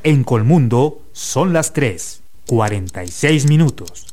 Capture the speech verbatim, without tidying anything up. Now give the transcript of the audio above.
En Colmundo son las tres, cuarenta y seis minutos.